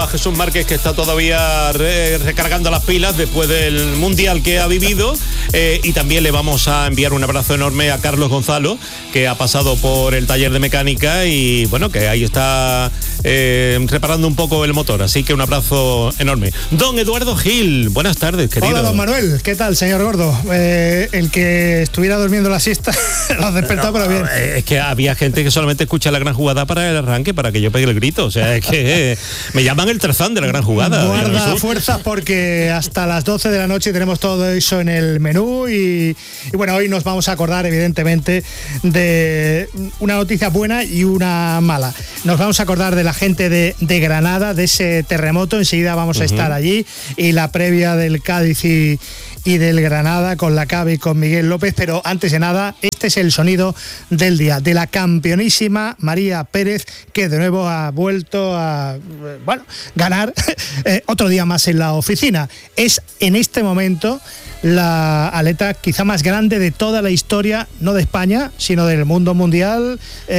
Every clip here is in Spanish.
Jesús Márquez, que está todavía recargando las pilas después del Mundial que ha vivido, y también le vamos a enviar un abrazo enorme a Carlos Gonzalo, que ha pasado por el taller de mecánica y bueno, que ahí está reparando un poco el motor, así que un abrazo enorme. Don Eduardo Gil, buenas tardes, querido. Hola, don Manuel, ¿qué tal, señor Gordo? El que estuviera durmiendo la siesta lo ha despertado, pero bien. Es que había gente que solamente escucha la gran jugada para el arranque, para que yo pegue el grito, o sea, es que me llaman el Tarzán de la gran jugada. Guarda fuerzas, porque hasta las 12 de la noche tenemos todo eso en el menú y bueno, hoy nos vamos a acordar evidentemente de una noticia buena y una mala. Nos vamos a acordar de la gente de Granada, de ese terremoto, enseguida vamos a estar allí, y la previa del Cádiz y del Granada con la CAB y con Miguel López, pero antes de nada, este es el sonido del día, de la campeonísima María Pérez, que de nuevo ha vuelto a ganar otro día más en la oficina. Es en este momento la atleta quizá más grande de toda la historia, no de España, sino del mundo mundial,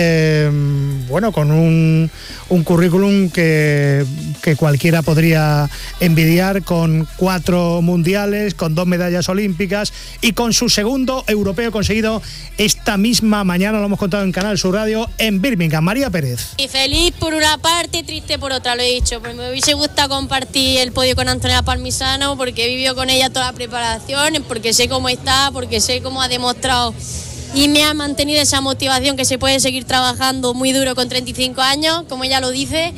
con un currículum que cualquiera podría envidiar, con 4 mundiales, con 2 medallas olímpicas y con su segundo europeo conseguido esta misma mañana, lo hemos contado en Canal Sur Radio, en Birmingham. María Pérez. Y feliz por una parte y triste por otra, lo he dicho, pues me hubiese gustado compartir el podio con Antonella Palmisano, porque he vivido con ella toda la preparación, porque sé cómo está, porque sé cómo ha demostrado y me ha mantenido esa motivación que se puede seguir trabajando muy duro con 35 años, como ella lo dice,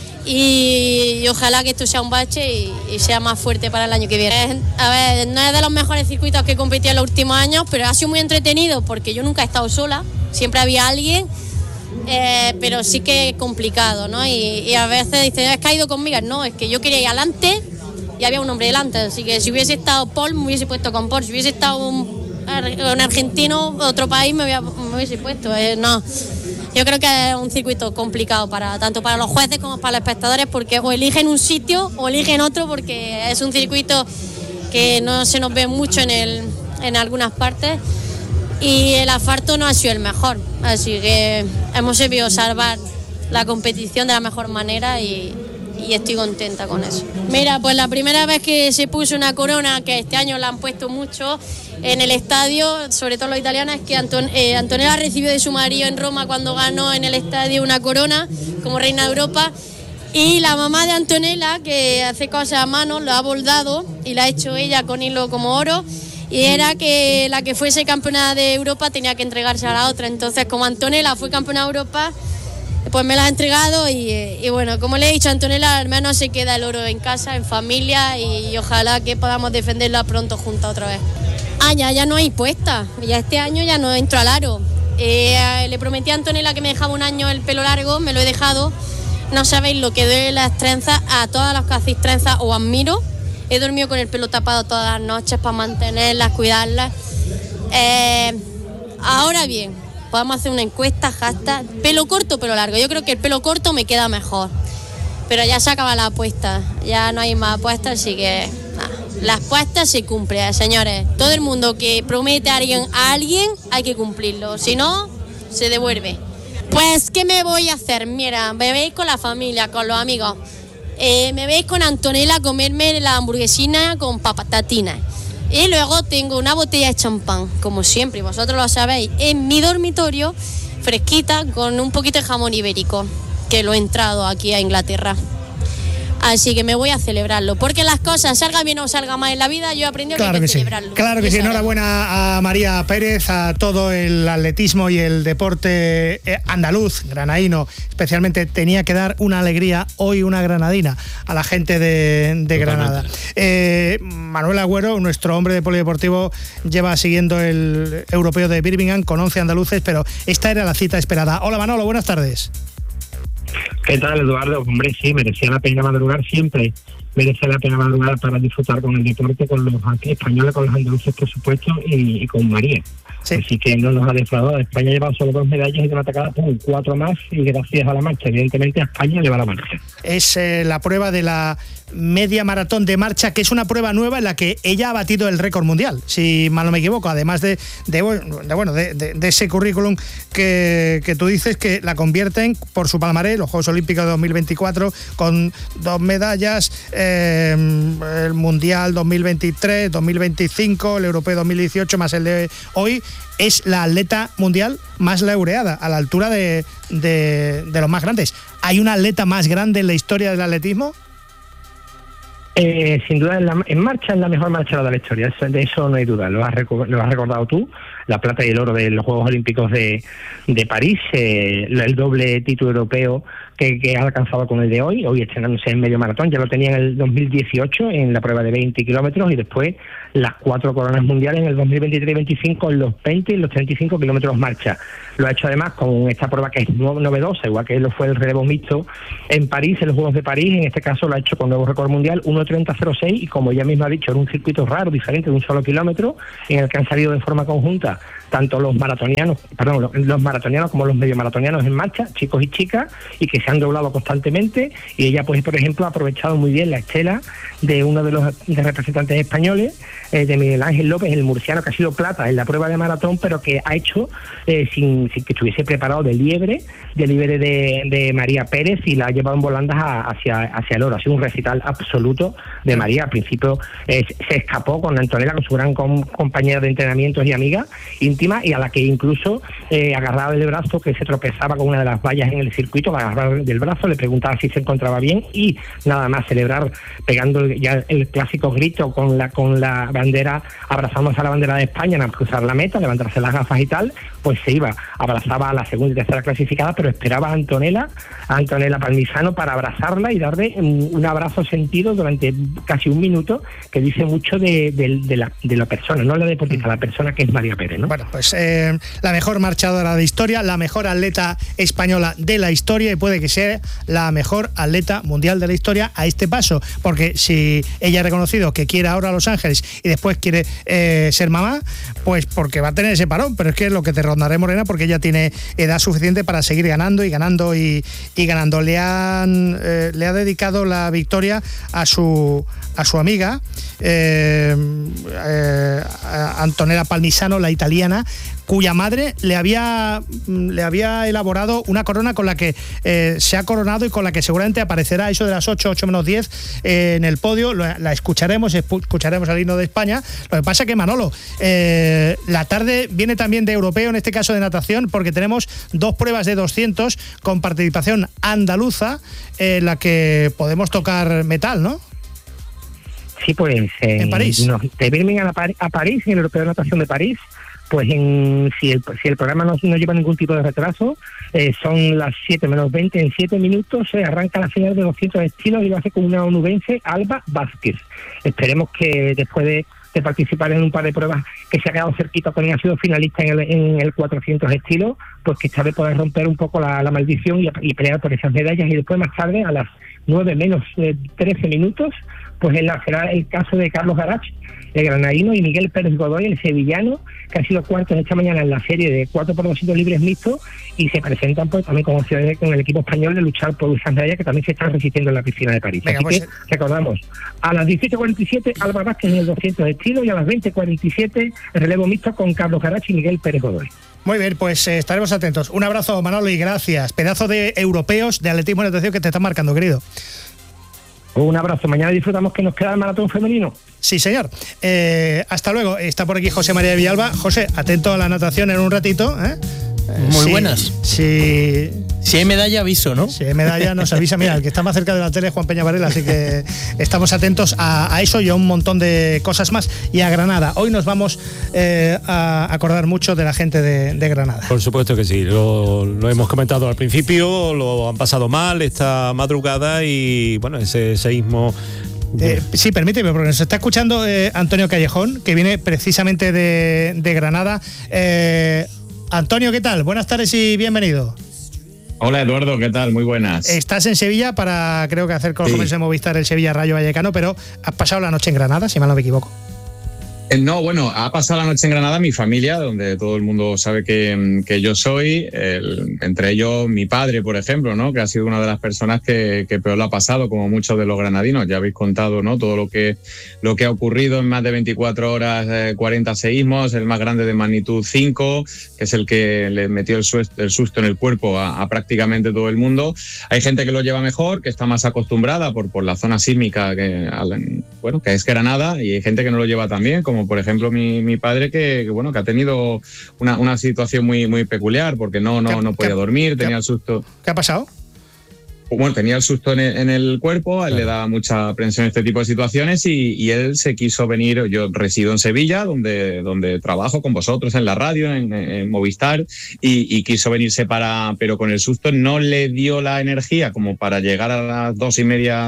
y ojalá que esto sea un bache y sea más fuerte para el año que viene. A ver, no es de los mejores circuitos que he competido en los últimos años, pero ha sido muy entretenido porque yo nunca he estado sola, siempre había alguien, pero sí que es complicado, ¿no? Y a veces dicen, es que ha ido conmigo, no, es que yo quería ir adelante y había un hombre delante, así que si hubiese estado Paul me hubiese puesto con Paul, si hubiese estado un argentino, otro país me hubiese puesto, no. Yo creo que es un circuito complicado tanto para los jueces como para los espectadores, porque o eligen un sitio o eligen otro, porque es un circuito que no se nos ve mucho en algunas partes y el asfalto no ha sido el mejor, así que hemos sabido salvar la competición de la mejor manera y estoy contenta con eso. Mira, pues la primera vez que se puso una corona, que este año la han puesto mucho en el estadio, sobre todo los italianos, es que Antonella recibió de su marido en Roma cuando ganó en el estadio una corona como reina de Europa, y la mamá de Antonella, que hace cosas a mano, lo ha bordado y la ha hecho ella con hilo como oro, y era que la que fuese campeona de Europa tenía que entregarse a la otra. Entonces, como Antonella fue campeona de Europa, pues me la ha entregado y bueno, como le he dicho a Antonella, al menos se queda el oro en casa, en familia, y ojalá que podamos defenderla pronto juntas otra vez. Ya no hay puesta, ya este año ya no entro al aro. Le prometí a Antonella que me dejaba un año el pelo largo, me lo he dejado. No sabéis lo que duele las trenzas, a todas las que hacéis trenzas os admiro. He dormido con el pelo tapado todas las noches para mantenerlas, cuidarlas. Ahora bien, podemos hacer una encuesta, hashtag, pelo corto o pelo largo. Yo creo que el pelo corto me queda mejor, pero ya se acaba la apuesta, ya no hay más apuestas, así que las apuestas se cumplen, señores. Todo el mundo que promete a alguien hay que cumplirlo, si no, se devuelve. Pues, ¿qué me voy a hacer? Mira, me veis con la familia, con los amigos, me veis con Antonella a comerme la hamburguesina con patatinas. Y luego tengo una botella de champán, como siempre, vosotros lo sabéis, en mi dormitorio, fresquita, con un poquito de jamón ibérico, que lo he entrado aquí a Inglaterra. Así que me voy a celebrarlo, porque las cosas, salgan bien o salgan mal en la vida, yo he aprendido que hay que celebrarlo. Claro que sí, enhorabuena a María Pérez, a todo el atletismo y el deporte andaluz, granaíno, especialmente tenía que dar una alegría hoy, una granadina, a la gente de Granada. Manuel Agüero, nuestro hombre de polideportivo, lleva siguiendo el europeo de Birmingham con 11 andaluces, pero esta era la cita esperada. Hola Manolo, buenas tardes. ¿Qué tal, Eduardo? Hombre, sí, merecía la pena madrugar siempre merece la pena madrugar para disfrutar con el deporte, con los españoles, con los andaluces, por supuesto, y con María. Sí. Así que no nos ha defraudado. España lleva solo 2 medallas y de una atacada con 4 más, y gracias a la marcha, evidentemente, a España le va la marcha. Es la prueba de la media maratón de marcha, que es una prueba nueva en la que ella ha batido el récord mundial, si mal no me equivoco, además de ese currículum que tú dices, que la convierten por su palmarés, los Juegos Olímpicos de 2024 con 2 medallas, el Mundial 2023, 2025, el Europeo 2018 más el de hoy. Es la atleta mundial más laureada, a la altura de los más grandes. ¿Hay una atleta más grande en la historia del atletismo? Sin duda, en marcha es la mejor marchadora de la historia, de eso no hay duda. Lo has recordado tú, la plata y el oro de los Juegos Olímpicos de París, el doble título europeo que ha alcanzado con el de hoy estrenándose en medio maratón. Ya lo tenía en el 2018 en la prueba de 20 kilómetros, y después las 4 coronas mundiales en el 2023 y 25 en los 20 y los 35 kilómetros marcha. Lo ha hecho además con esta prueba que es novedosa, igual que lo fue el relevo mixto en París, en los Juegos de París. En este caso lo ha hecho con nuevo récord mundial, 1:30:06, y como ella misma ha dicho, en un circuito raro, diferente, de un solo kilómetro, en el que han salido de forma conjunta tanto los maratonianos como los medio maratonianos en marcha, chicos y chicas, y que se han doblado constantemente. Y ella, pues, por ejemplo, ha aprovechado muy bien la estela de uno de los representantes españoles, de Miguel Ángel López, el murciano, que ha sido plata en la prueba de maratón, pero que ha hecho sin que estuviese preparado, de liebre de María Pérez, y la ha llevado en volandas hacia el oro. Ha sido un recital absoluto de María. Al principio se escapó con Antonella, con su gran compañera de entrenamientos y amiga íntima, y a la que incluso agarraba del brazo, que se tropezaba con una de las vallas en el circuito, la agarraba del brazo, le preguntaba si se encontraba bien, y nada más celebrar, pegando ya el clásico grito con la bandera, abrazándose a la bandera de España, al cruzar la meta, levantarse las gafas y tal, pues se iba, abrazaba a la segunda y tercera clasificada, pero esperaba a Antonella Palmisano para abrazarla y darle un abrazo sentido durante casi un minuto, que dice mucho de la persona, no la deportista, la persona que es María Pérez, ¿no? Bueno, pues la mejor marchadora de historia, la mejor atleta española de la historia, y puede que sea la mejor atleta mundial de la historia a este paso, porque si ella ha reconocido que quiere ahora a Los Ángeles y después quiere ser mamá, pues porque va a tener ese parón, pero es que es lo que te rondaré, Morena, porque ella tiene edad suficiente para seguir ganando y ganando y ganando. Le ha dedicado la victoria a su amiga Antonella Palmisano, la italiana, cuya madre le había elaborado una corona con la que se ha coronado y con la que seguramente aparecerá a eso de las 8 menos 10 en el podio. La escucharemos al himno de España. Lo que pasa es que, Manolo, la tarde viene también de europeo, en este caso de natación, porque tenemos 2 pruebas de 200 con participación andaluza, en la que podemos tocar metal, ¿no? Sí, pues en París. De Birmingham a París, en el Europeo de Natación de París, pues si el programa no lleva ningún tipo de retraso, son las 7 menos 20, en 7 minutos se arranca la final de 200 estilos, y lo hace con una onubense, Alba Vázquez. Esperemos que después de participar en un par de pruebas que se ha quedado cerquita, también ha sido finalista en el 400 estilos, pues que esta vez pueda romper un poco la maldición y pelear por esas medallas. Y después, más tarde, a las 9 menos 13 minutos, pues será el caso de Carlos Garach, el granadino, y Miguel Pérez Godoy, el sevillano, que ha sido cuartos esta mañana en la serie de 4x200 libres mixtos, y se presentan pues también con el equipo español de luchar por esas medallas que también se están resistiendo en la piscina de París. Venga, así pues, que recordamos, a las 17:47 Alba Vázquez en el 200 estilos, y a las 20:47 el relevo mixto con Carlos Garach y Miguel Pérez Godoy. Muy bien, pues estaremos atentos. Un abrazo, Manolo, y gracias. Pedazo de europeos de atletismo y natación que te están marcando, querido. Un abrazo. Mañana disfrutamos que nos queda el maratón femenino. Sí, señor. Hasta luego. Está por aquí José María de Villalba. José, atento a la natación en un ratito, ¿eh? Muy buenas. Sí. Si hay medalla, aviso, ¿no? Si hay medalla, nos avisa. Mira, el que está más cerca de la tele es Juan Peña Varela, así que estamos atentos a eso y a un montón de cosas más. Y a Granada. Hoy nos vamos a acordar mucho de la gente de Granada. Por supuesto que sí. Lo hemos comentado al principio, lo han pasado mal esta madrugada, y bueno, ese seísmo... Sí, permíteme, porque nos está escuchando Antonio Callejón, que viene precisamente de Granada. Antonio, ¿qué tal? Buenas tardes y bienvenido. Hola Eduardo, ¿qué tal? Muy buenas. Estás en Sevilla para, creo que hacer con los jóvenes de Movistar el Sevilla Rayo Vallecano, pero has pasado la noche en Granada, si mal no me equivoco. No, bueno, ha pasado la noche en Granada mi familia, donde todo el mundo sabe que yo soy, entre ellos mi padre, por ejemplo, ¿no? Que ha sido una de las personas que peor lo ha pasado, como muchos de los granadinos. Ya habéis contado, ¿no? Todo lo que ha ocurrido en más de 24 horas, 40 seísmos, el más grande de magnitud 5, que es el que le metió el susto en el cuerpo a prácticamente todo el mundo. Hay gente que lo lleva mejor, que está más acostumbrada por la zona sísmica que es Granada, y hay gente que no lo lleva tan bien, como por ejemplo mi padre que ha tenido una situación muy peculiar, porque no podía dormir, tenía el susto. ¿Qué ha pasado? Bueno, tenía el susto en el cuerpo, a él le da mucha aprensión este tipo de situaciones y él se quiso venir. Yo resido en Sevilla, donde trabajo con vosotros en la radio, en Movistar, y quiso venirse pero con el susto no le dio la energía como para llegar a las 2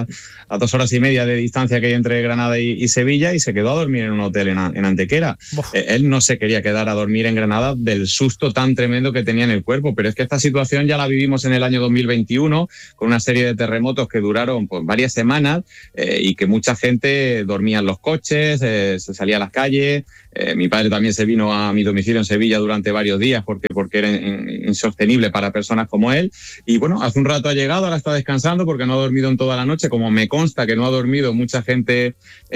horas y media de distancia que hay entre Granada y Sevilla, y se quedó a dormir en un hotel en Antequera. Él no se quería quedar a dormir en Granada del susto tan tremendo que tenía en el cuerpo, pero es que esta situación ya la vivimos en el año 2021, con una serie de terremotos que duraron varias semanas y que mucha gente dormía en los coches, se salía a las calles. Mi padre también se vino a mi domicilio en Sevilla durante varios días porque era insostenible para personas como él. Y bueno, hace un rato ha llegado, ahora está descansando porque no ha dormido en toda la noche, como me consta que no ha dormido mucha gente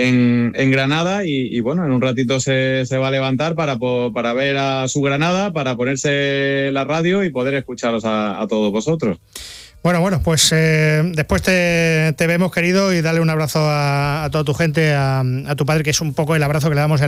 en Granada. Y bueno, en un ratito se va a levantar para ver a su Granada, para ponerse la radio y poder escucharos a todos vosotros. Bueno, pues después te vemos, querido, y dale un abrazo a toda tu gente, a tu padre, que es un poco el abrazo que le damos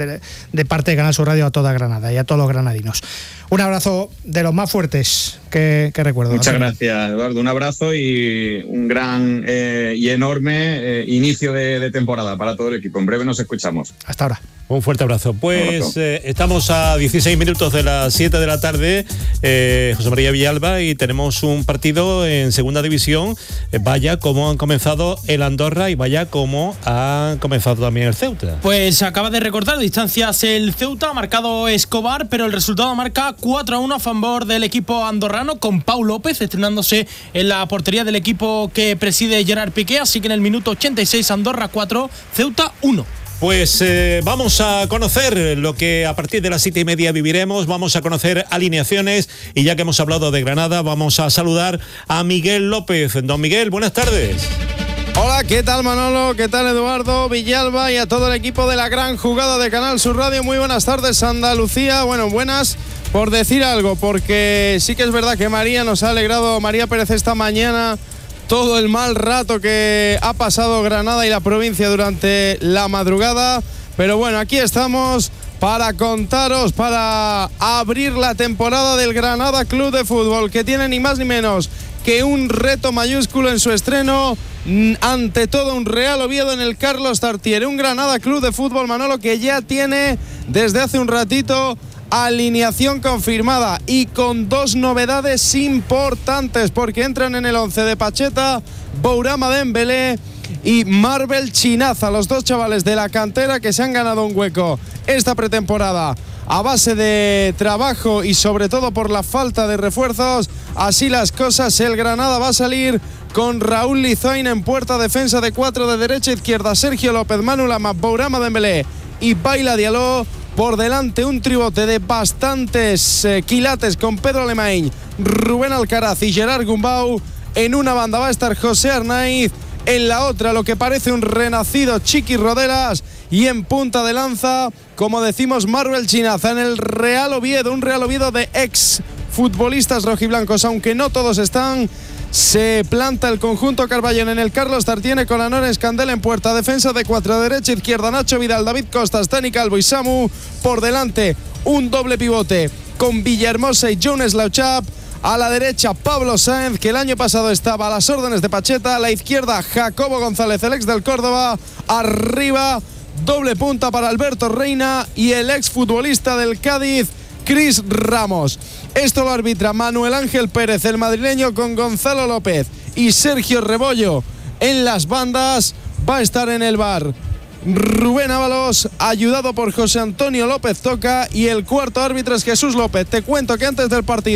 de parte de Canal Sur Radio a toda Granada y a todos los granadinos. Un abrazo de los más fuertes que recuerdo. Muchas gracias, Eduardo. Un abrazo y un gran y enorme inicio de temporada para todo el equipo. En breve nos escuchamos. Hasta ahora. Un fuerte abrazo. Pues estamos a 16 minutos de las 7 de la tarde, José María Villalba, y tenemos un partido en segunda división. Vaya cómo han comenzado el Andorra y vaya cómo ha comenzado también el Ceuta. Pues acaba de recortar distancias el Ceuta, ha marcado Escobar, pero el resultado marca 4-1 a favor del equipo andorrano, con Pau López estrenándose en la portería del equipo que preside Gerard Piqué. Así que en el minuto 86, Andorra 4, Ceuta 1. Pues vamos a conocer lo que a partir de las 7:30 viviremos, vamos a conocer alineaciones, y ya que hemos hablado de Granada, vamos a saludar a Miguel López. Don Miguel, buenas tardes. Hola, ¿qué tal Manolo? ¿Qué tal Eduardo, Villalba y a todo el equipo de la gran jugada de Canal Sur Radio? Muy buenas tardes, Andalucía. Bueno, buenas por decir algo, porque sí que es verdad que María nos ha alegrado, María Pérez, esta mañana, todo el mal rato que ha pasado Granada y la provincia durante la madrugada. Pero bueno, aquí estamos para contaros, para abrir la temporada del Granada Club de Fútbol, que tiene ni más ni menos que un reto mayúsculo en su estreno, ante todo un Real Oviedo en el Carlos Tartiere. Un Granada Club de Fútbol, Manolo, que ya tiene desde hace un ratito alineación confirmada, y con 2 novedades importantes, porque entran en el 11 de Pacheta, Bourama Dembélé y Marvel Chinaza, los 2 chavales de la cantera que se han ganado un hueco esta pretemporada a base de trabajo y sobre todo por la falta de refuerzos. Así las cosas, el Granada va a salir con Raúl Lizoin en puerta, defensa de 4 de derecha a izquierda, Sergio López, Manu Lama, Bourama Dembélé y Baila Diallo. Por delante un tribote de bastantes quilates con Pedro Alemany, Rubén Alcaraz y Gerard Gumbau. En una banda va a estar José Arnaiz, en la otra lo que parece un renacido Chiqui Rodelas, y en punta de lanza, como decimos, Marvel Chinaza en el Real Oviedo, un Real Oviedo de ex futbolistas rojiblancos, aunque no todos están. Se planta el conjunto Carballón en el Carlos Tartiere con Anores Candela en puerta, defensa de 4 derecha, izquierda Nacho Vidal, David Costas, Dani Calvo y Samu. Por delante un doble pivote con Villahermosa y Jones Lauchap. A la derecha Pablo Sáenz, que el año pasado estaba a las órdenes de Pacheta. A la izquierda Jacobo González, el ex del Córdoba. Arriba doble punta para Alberto Reina y el ex futbolista del Cádiz, Cris Ramos. Esto lo arbitra Manuel Ángel Pérez, el madrileño, con Gonzalo López y Sergio Rebollo en las bandas. Va a estar en el bar Rubén Ábalos, ayudado por José Antonio López Toca, y el cuarto árbitro es Jesús López. Te cuento que antes del partido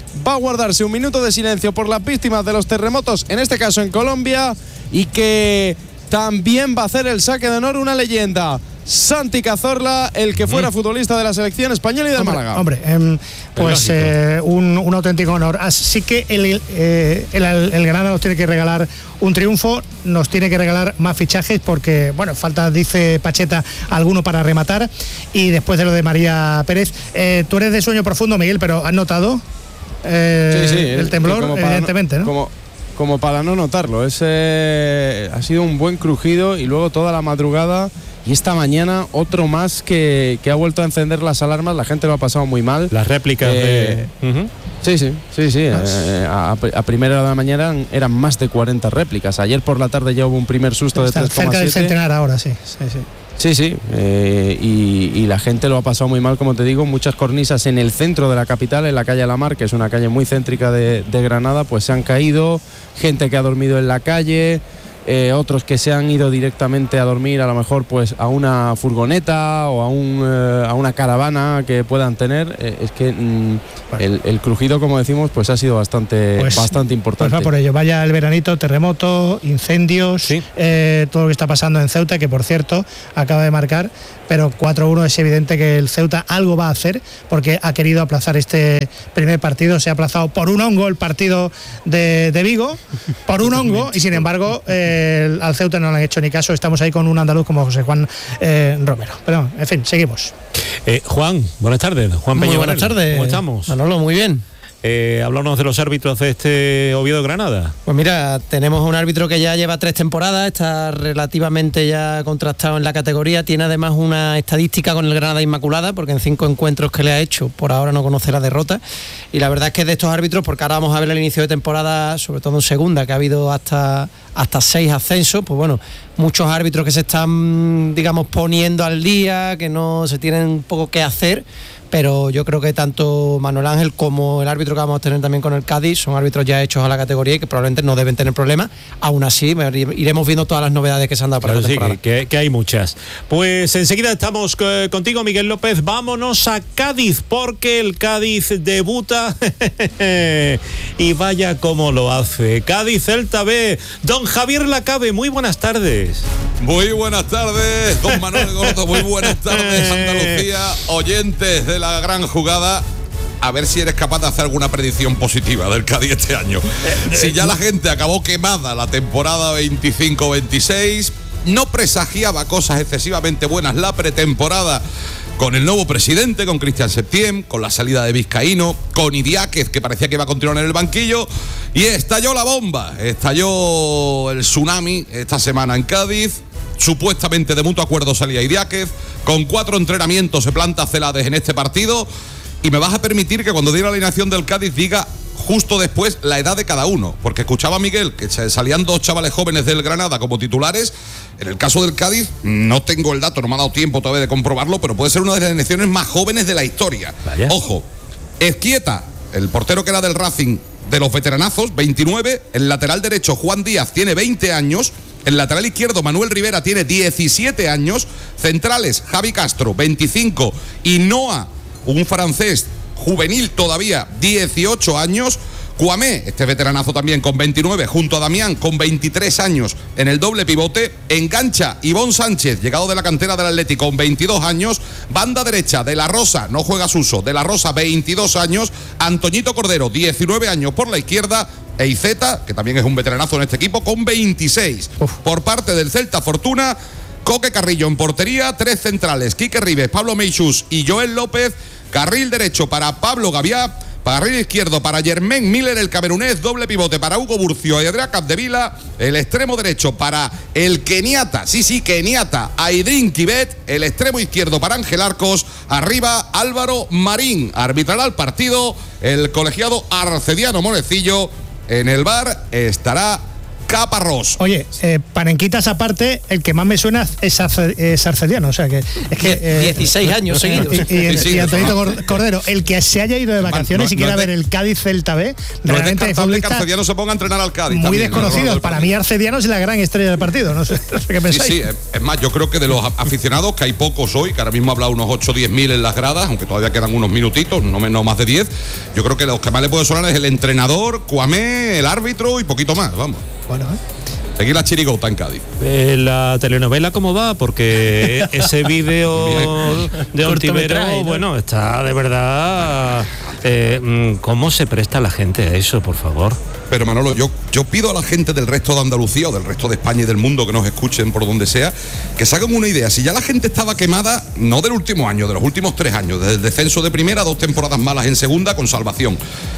va a guardarse un minuto de silencio por las víctimas de los terremotos, en este caso en Colombia, y que también va a hacer el saque de honor una leyenda, Santi Cazorla, el que fuera futbolista de la selección española y del Málaga. Hombre, pues un auténtico honor. Así que el Granada nos tiene que regalar un triunfo, nos tiene que regalar más fichajes porque, bueno, falta, dice Pacheta, alguno para rematar. Y después de lo de María Pérez, tú eres de sueño profundo, Miguel, pero ¿has notado el temblor? Evidentemente, ¿no? Como para no notarlo, ha sido un buen crujido y luego toda la madrugada y esta mañana otro más que ha vuelto a encender las alarmas. La gente lo ha pasado muy mal. Las réplicas Sí. A primera hora de la mañana eran más de 40 réplicas. Ayer por la tarde ya hubo un primer susto de 3,7. Cerca del centenar ahora, sí. Sí, y la gente lo ha pasado muy mal, como te digo. Muchas cornisas en el centro de la capital, en la calle La Mar, que es una calle muy céntrica de Granada, pues se han caído, gente que ha dormido en la calle, otros que se han ido directamente a dormir a lo mejor pues a una furgoneta o a una caravana que puedan tener. Es que el crujido, como decimos, pues ha sido bastante importante. Pues va por ello, vaya el veranito, terremoto, incendios, todo lo que está pasando en Ceuta, que por cierto acaba de marcar, pero 4-1 es evidente que el Ceuta algo va a hacer porque ha querido aplazar este primer partido. Se ha aplazado por un hongo el partido de Vigo, por un hongo, y sin embargo al Ceuta no le han hecho ni caso. Estamos ahí con un andaluz como José Juan Romero. Pero en fin, seguimos. Juan, buenas tardes. Juan Peña, buenas tardes. ¿Cómo estamos? Manolo, muy bien. Háblanos de los árbitros de este Oviedo-Granada. Pues mira, tenemos un árbitro que ya lleva 3 temporadas, está relativamente ya contrastado en la categoría, tiene además una estadística con el Granada Inmaculada, porque en 5 encuentros que le ha hecho, por ahora no conoce la derrota, y la verdad es que de estos árbitros, porque ahora vamos a ver el inicio de temporada, sobre todo en segunda, que ha habido hasta 6 ascensos, pues bueno, muchos árbitros que se están, digamos, poniendo al día, que no se tienen un poco qué hacer, pero yo creo que tanto Manuel Ángel como el árbitro que vamos a tener también con el Cádiz son árbitros ya hechos a la categoría y que probablemente no deben tener problemas. Aún así, iremos viendo todas las novedades que se han dado para la temporada. Sí, que hay muchas. Pues enseguida estamos contigo, Miguel López. Vámonos a Cádiz, porque el Cádiz debuta y vaya cómo lo hace. Cádiz Celta B. Don Javier Lacabe, muy buenas tardes. Muy buenas tardes, don Manuel Gordo. Muy buenas tardes, Andalucía, oyentes de la gran jugada. A ver si eres capaz de hacer alguna predicción positiva del Cádiz este año. Si ya la gente acabó quemada la temporada 25-26, no presagiaba cosas excesivamente buenas la pretemporada con el nuevo presidente, con Cristian Septién, con la salida de Vizcaíno, con Idiáquez, que parecía que iba a continuar en el banquillo, y estalló la bomba, estalló el tsunami esta semana en Cádiz. Supuestamente de mutuo acuerdo salía Idiáquez, con 4 entrenamientos se planta Celades en este partido, y me vas a permitir que cuando diga la alineación del Cádiz diga justo después la edad de cada uno, porque escuchaba a Miguel que salían 2 chavales jóvenes del Granada como titulares. En el caso del Cádiz, no tengo el dato, no me ha dado tiempo todavía de comprobarlo, pero puede ser una de las elecciones más jóvenes de la historia. Vaya. Ojo, Ezquieta, el portero que era del Racing de los veteranazos, 29, el lateral derecho Juan Díaz tiene 20 años, el lateral izquierdo Manuel Rivera tiene 17 años, centrales Javi Castro, 25, y Noah, un francés juvenil todavía, 18 años. Cuamé, este veteranazo también con 29, junto a Damián con 23 años en el doble pivote. Engancha Ivón Sánchez, llegado de la cantera del Atlético, con 22 años. Banda derecha de La Rosa, no juega Suso, de La Rosa, 22 años. Antoñito Cordero, 19 años por la izquierda. Eizeta, que también es un veteranazo en este equipo, con 26. Por parte del Celta Fortuna, Coque Carrillo en portería, 3 centrales, Quique Ribes, Pablo Meixús y Joel López. Carril derecho para Pablo Gaviá, carril izquierdo para Germain Miller, el camerunés, doble pivote para Hugo Burcio y Adrián Capdevila, el extremo derecho para el keniata, keniata, Aidín Kibet, el extremo izquierdo para Ángel Arcos, arriba Álvaro Marín. Arbitrará el partido el colegiado Arcediano Morecillo. En el VAR estará Caparrós. Oye, Panenquitas aparte, el que más me suena es Arcediano, o sea que es que 16 años seguidos. Y Antonito Cordero, el que se haya ido de vacaciones y quiera ver el Cádiz Celta B, realmente descartable que Arcediano se ponga a entrenar al Cádiz. Muy también, desconocidos. Para mí Arcediano es la gran estrella del partido. No sé qué pensáis. Sí, es más, yo creo que de los aficionados, que hay pocos hoy, que ahora mismo habrá unos 8 o 10 mil en las gradas, aunque todavía quedan unos minutitos, no más de 10, yo creo que los que más le puede sonar es el entrenador, Cuamé, el árbitro y poquito más, vamos. Bueno, Seguir la chirigota en Cádiz. La telenovela, ¿cómo va? Porque ese vídeo de Ontiveros, bueno, está de verdad... ¿Cómo se presta la gente a eso, por favor? Pero Manolo, yo pido a la gente del resto de Andalucía o del resto de España y del mundo que nos escuchen por donde sea, que se hagan una idea. Si ya la gente estaba quemada, no del último año, de los últimos 3 años, desde el descenso de primera, 2 temporadas malas en segunda con salvación.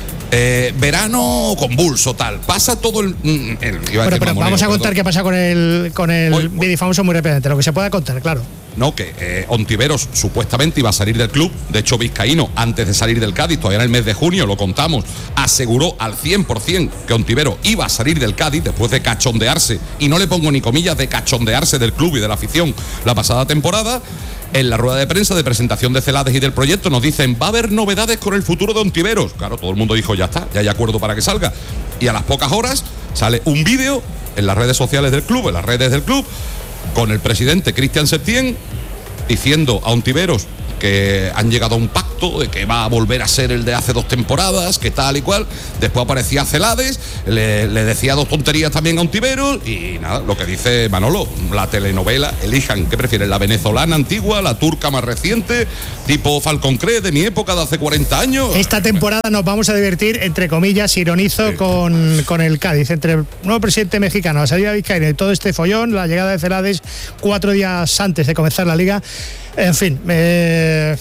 Verano convulso, tal. Pasa todo el pero vamos a contar qué pasa con el vídeo famoso muy rápidamente, lo que se pueda contar, claro. No, que Ontiveros supuestamente iba a salir del club. De hecho, Vizcaíno, antes de salir del Cádiz, todavía en el mes de junio, lo contamos, aseguró al 100% que Ontiveros iba a salir del Cádiz después de cachondearse, y no le pongo ni comillas, de cachondearse del club y de la afición la pasada temporada. En la rueda de prensa de presentación de Celades y del proyecto nos dicen: va a haber novedades con el futuro de Ontiveros. Claro, todo el mundo dijo: ya está, ya hay acuerdo para que salga. Y a las pocas horas sale un vídeo en las redes sociales del club, en las redes del club, con el presidente Cristian Septién diciendo a Ontiveros que han llegado a un pacto de que va a volver a ser el de hace 2 temporadas, que tal y cual. Después aparecía Celades, le decía 2 tonterías también a Ontiveros, y nada, lo que dice Manolo, la telenovela, elijan, ¿qué prefieren? ¿La venezolana antigua, la turca más reciente, tipo Falcon Crest de mi época de hace 40 años? Esta temporada nos vamos a divertir, entre comillas, ironizo, con el Cádiz, entre el nuevo presidente mexicano, la salida de Vizcaíno y todo este follón, la llegada de Celades 4 días antes de comenzar la liga. En fin, me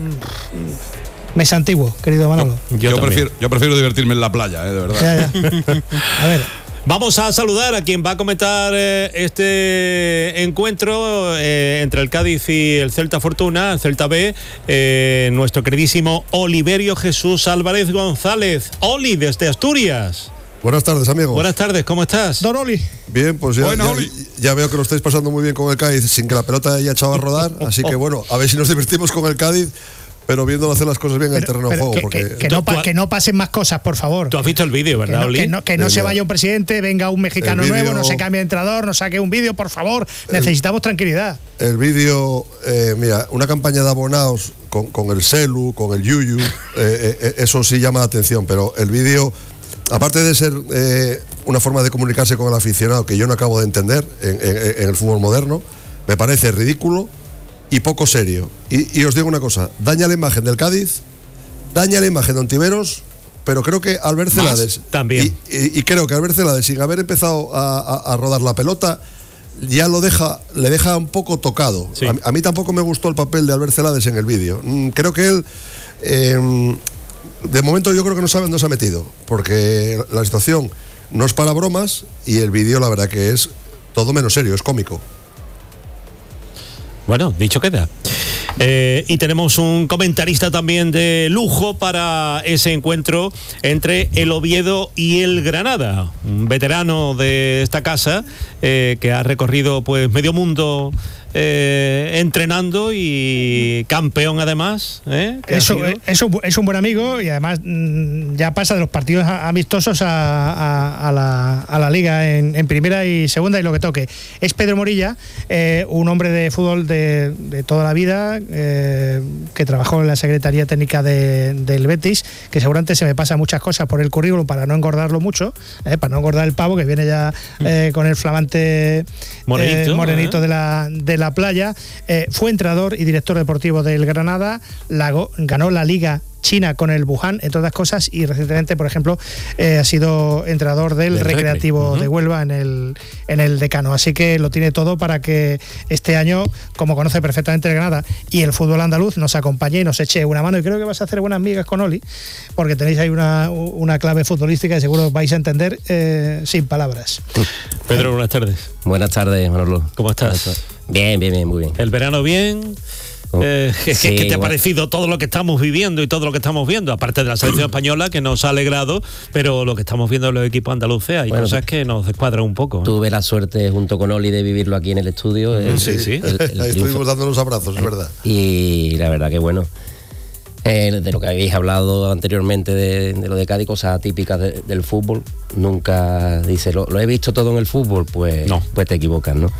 santiguo, querido Manolo. Yo prefiero divertirme en la playa, de verdad. Ya. A ver. Vamos a saludar a quien va a comentar este encuentro entre el Cádiz y el Celta Fortuna, el Celta B, nuestro queridísimo Oliverio Jesús Álvarez González. Oli, desde Asturias. Buenas tardes, amigos. Buenas tardes, ¿cómo estás? Don Oli. Bien, pues ya veo que lo estáis pasando muy bien con el Cádiz sin que la pelota haya echado a rodar, así que bueno, a ver si nos divertimos con el Cádiz, pero viéndolo hacer las cosas bien en el terreno de juego. Que no pasen más cosas, por favor. Tú has visto el vídeo, ¿verdad, Oli? Que no se vaya un presidente, venga un mexicano nuevo, no se cambie de entrenador, no saque un vídeo, por favor. Necesitamos tranquilidad. El vídeo, mira, una campaña de abonados con el Celu, con el Yuyu, eso sí llama la atención, pero el vídeo, aparte de ser una forma de comunicarse con el aficionado que yo no acabo de entender en el fútbol moderno, me parece ridículo y poco serio. Y os digo una cosa, daña la imagen del Cádiz, daña la imagen de Ontiveros, pero creo que Albert Celades también. Y creo que Albert Celades, sin haber empezado a rodar la pelota, ya le deja un poco tocado. Sí. A mí tampoco me gustó el papel de Albert Celades en el vídeo. Creo que él... de momento yo creo que no se ha metido, porque la situación no es para bromas y el vídeo la verdad que es todo menos serio, es cómico. Bueno, dicho queda. Y tenemos un comentarista también de lujo para ese encuentro entre el Oviedo y el Granada, un veterano de esta casa que ha recorrido pues medio mundo entrenando y campeón además. Es un buen amigo y además ya pasa de los partidos amistosos a la liga en primera y segunda y lo que toque. Es Pedro Morilla, un hombre de fútbol de toda la vida, que trabajó en la Secretaría Técnica del Betis, que seguramente se me pasa muchas cosas por el currículum para no engordarlo mucho, para no engordar el pavo que viene ya con el flamante morenito de la playa. Fue entrenador y director deportivo del Granada, ganó la Liga China con el Wuhan, entre otras cosas, y recientemente, por ejemplo, ha sido entrenador del Recreativo de Huelva en el Decano, así que lo tiene todo para que este año, como conoce perfectamente el Granada y el fútbol andaluz, nos acompañe y nos eche una mano, y creo que vas a hacer buenas migas con Oli, porque tenéis ahí una clave futbolística y seguro vais a entender sin palabras. Pedro, buenas tardes. Buenas tardes, Manolo. ¿Cómo estás? Bien, muy bien. ¿El verano bien? ¿Qué te ha parecido todo lo que estamos viviendo y todo lo que estamos viendo? Aparte de la selección española, que nos ha alegrado, pero lo que estamos viendo en los equipos andaluces hay cosas que nos descuadran un poco. Tuve la suerte, junto con Oli, de vivirlo aquí en el estudio. Sí. Ahí estuvimos dando los abrazos, es verdad. Y la verdad que bueno, de lo que habéis hablado anteriormente de lo de Cádiz, cosas típicas del fútbol, nunca dice, lo he visto todo en el fútbol, pues, no. Pues te equivocas, ¿no?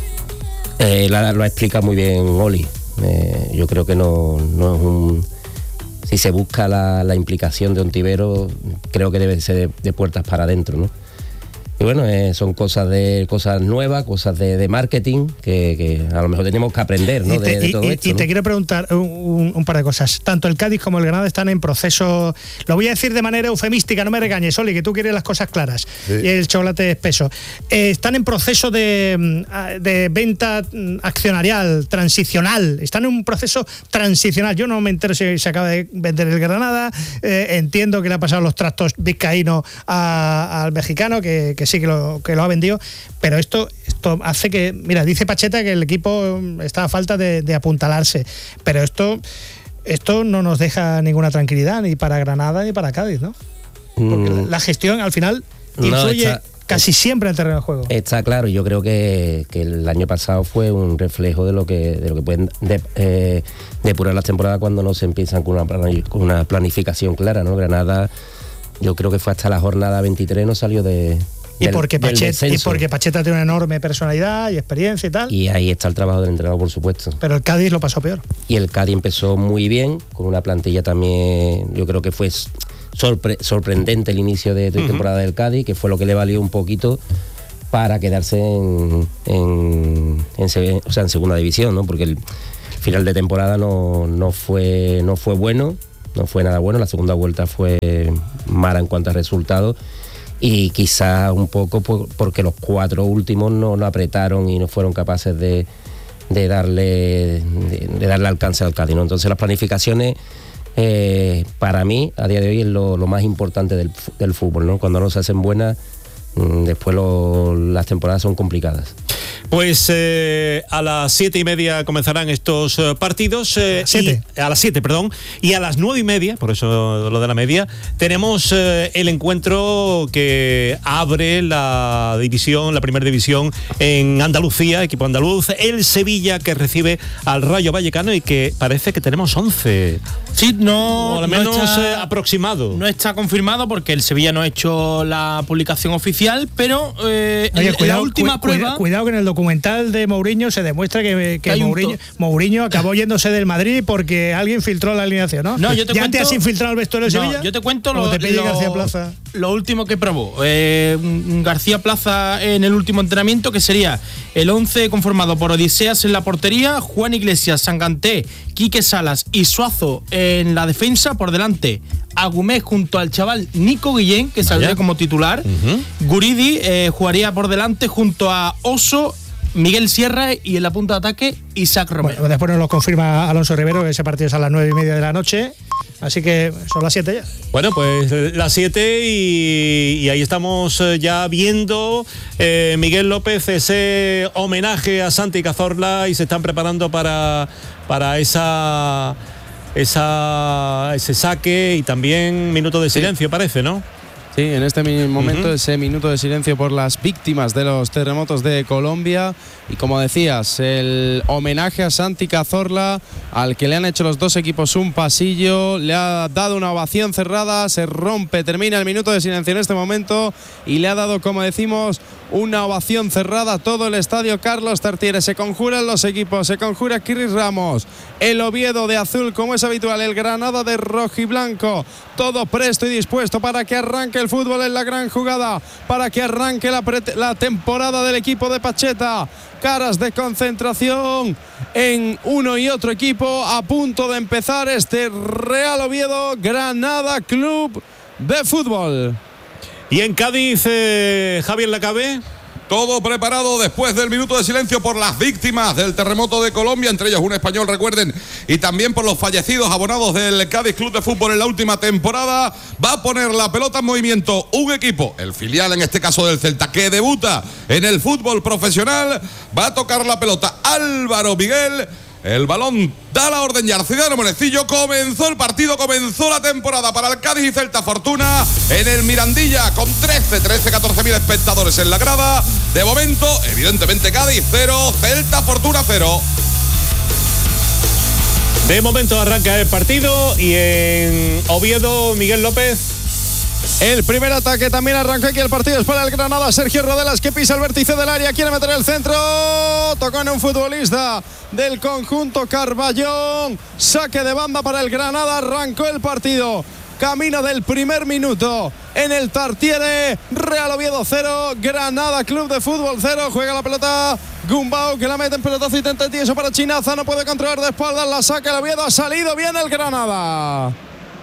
Lo explica muy bien Oli. Yo creo que no es un... Si se busca la implicación de Ontivero, creo que debe ser de puertas para adentro, ¿no? Y bueno, son cosas nuevas, cosas de marketing que a lo mejor tenemos que aprender, ¿no? de todo esto. Y te quiero preguntar un par de cosas. Tanto el Cádiz como el Granada están en proceso, lo voy a decir de manera eufemística, no me regañes, Oli, que tú quieres las cosas claras y el chocolate espeso. Están en proceso de venta accionarial, transicional. Están en un proceso transicional. Yo no me entero si se acaba de vender el Granada. Entiendo que le ha pasado los trastos vizcaínos al mexicano, que sí que lo ha vendido, pero esto hace que, mira, dice Pacheta que el equipo está a falta de apuntalarse, pero esto no nos deja ninguna tranquilidad ni para Granada ni para Cádiz, ¿no? Porque la gestión al final influye casi siempre en el terreno de juego. Está claro, yo creo que el año pasado fue un reflejo de lo que pueden depurar las temporadas cuando no se empiezan con una planificación clara, ¿no? Granada, yo creo que fue hasta la jornada 23, no salió y porque Pacheta tiene una enorme personalidad y experiencia y tal. Y ahí está el trabajo del entrenador, por supuesto. Pero el Cádiz lo pasó peor. Y el Cádiz empezó muy bien, con una plantilla también, yo creo que fue sorprendente el inicio de temporada del Cádiz, que fue lo que le valió un poquito para quedarse en segunda división, ¿no? Porque el final de temporada no fue bueno, no fue nada bueno. La segunda vuelta fue mala en cuanto a resultados. Y quizás un poco porque los 4 últimos no apretaron y no fueron capaces de darle alcance al Cádiz, ¿no? Entonces las planificaciones, para mí, a día de hoy, es lo más importante del fútbol, ¿no? Cuando no se hacen buenas, después las temporadas son complicadas. Pues a las 7:30 comenzarán estos partidos. A las 7, perdón. Y a las 9:30, por eso lo de la media, tenemos el encuentro que abre la primera división en Andalucía, equipo andaluz, el Sevilla, que recibe al Rayo Vallecano y que parece que tenemos 11. Sí, o al menos aproximado. No está confirmado porque el Sevilla no ha hecho la publicación oficial, pero la última prueba... Cuidado que en el documental de Mourinho se demuestra que Mourinho acabó yéndose del Madrid porque alguien filtró la alineación, ¿no? No, yo te cuento, ¿te has infiltrado el vestuario de Sevilla? Yo te cuento García Plaza. Lo último que probó García Plaza en el último entrenamiento, que sería el 11 conformado por Odiseas en la portería, Juan Iglesias, Sanganté, Quique Salas y Suazo en la defensa. Por delante, Agumé junto al chaval Nico Guillén, que saldría como titular. Guridi jugaría por delante junto a Oso, Miguel Sierra y en la punta de ataque Isaac Romero. Bueno, después nos lo confirma Alonso Rivero, que ese partido es a las 9:30 de la noche. Así que son las 7 ya. Bueno, pues las 7 y ahí estamos ya viendo, Miguel López, ese homenaje a Santi Cazorla, y se están preparando para ese saque y también minuto de silencio, parece, ¿no? Sí, en este momento ese minuto de silencio por las víctimas de los terremotos de Colombia. Y como decías, el homenaje a Santi Cazorla, al que le han hecho los dos equipos un pasillo, le ha dado una ovación cerrada, termina el minuto de silencio en este momento y le ha dado, como decimos, una ovación cerrada a todo el estadio Carlos Tartiere. Se conjuran los equipos, se conjura Chris Ramos, el Oviedo de azul como es habitual, el Granada de rojiblanco, todo presto y dispuesto para que arranque el fútbol en la gran jugada, para que arranque la temporada del equipo de Pacheta. Caras de concentración en uno y otro equipo, a punto de empezar este Real Oviedo Granada Club de Fútbol. Y en Cádiz, Javier Lacabe. Todo preparado después del minuto de silencio por las víctimas del terremoto de Colombia, entre ellos un español, recuerden, y también por los fallecidos abonados del Cádiz Club de Fútbol en la última temporada. Va a poner la pelota en movimiento un equipo, el filial en este caso del Celta, que debuta en el fútbol profesional. Va a tocar la pelota Álvaro Miguel El balón da la orden ya Arcidiano Morecillo. Comenzó el partido, comenzó la temporada para el Cádiz y Celta Fortuna en el Mirandilla con 14.000 espectadores en la grada. De momento, evidentemente Cádiz 0, Celta Fortuna 0. De momento arranca el partido y en Oviedo, Miguel López. El primer ataque también arrancó aquí el partido. Es para el Granada. Sergio Rodelas, que pisa el vértice del área. Quiere meter el centro. Tocó en un futbolista del conjunto Carballón. Saque de banda para el Granada. Arrancó el partido. Camino del primer minuto en el Tartiere. Real Oviedo 0, Granada Club de Fútbol 0. Juega la pelota Gumbau, que la mete en pelotazo y tenta tieso para Chinaza. No puede controlar de espaldas. La saca el Oviedo. Ha salido bien el Granada.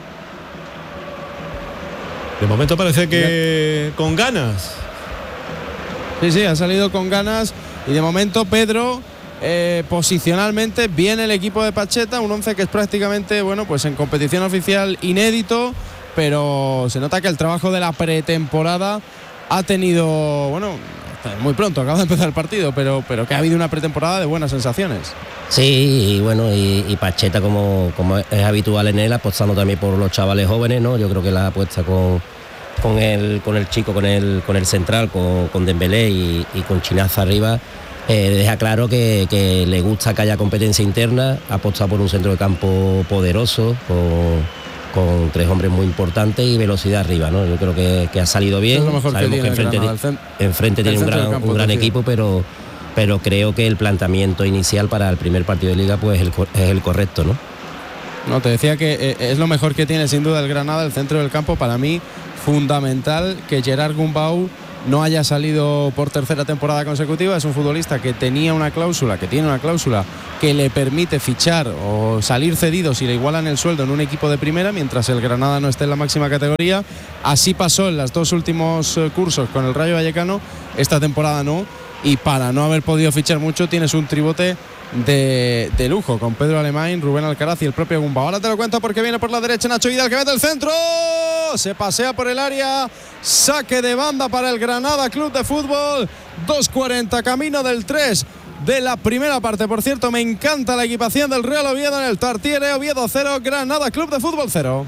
De momento parece que con ganas. Sí, ha salido con ganas. Y de momento, Pedro, posicionalmente, viene el equipo de Pacheta. Un 11 que es prácticamente, bueno, pues en competición oficial inédito. Pero se nota que el trabajo de la pretemporada ha tenido, bueno, muy pronto, acaba de empezar el partido, pero que ha habido una pretemporada de buenas sensaciones. Sí, y bueno, y Pacheta, como es habitual en él, apostando también por los chavales jóvenes, ¿no? Yo creo que la apuesta con el chico, con el central, con Dembélé y con Chinaza arriba, deja claro que le gusta que haya competencia interna, aposta por un centro de campo poderoso, con 3 hombres muy importantes y velocidad arriba, ¿no? Yo creo que ha salido bien. Sabemos que enfrente tiene un gran equipo, pero creo que el planteamiento inicial para el primer partido de Liga pues es el correcto, ¿no? No, te decía que es lo mejor que tiene sin duda el Granada, el centro del campo. Para mí, fundamental que Gerard Gumbau no haya salido por tercera temporada consecutiva. Es un futbolista que tiene una cláusula que le permite fichar o salir cedido si le igualan el sueldo en un equipo de primera, mientras el Granada no esté en la máxima categoría. Así pasó en los 2 últimos cursos con el Rayo Vallecano. Esta temporada no. Y para no haber podido fichar mucho, tienes un tribote de lujo con Pedro Alemán, Rubén Alcaraz y el propio Gumbau. Ahora te lo cuento porque viene por la derecha Nacho Vidal, que mete el centro. Se pasea por el área. Saque de banda para el Granada Club de Fútbol. 2:40, camino del 3 de la primera parte. Por cierto, me encanta la equipación del Real Oviedo en el Tartiere. Oviedo 0, Granada Club de Fútbol 0.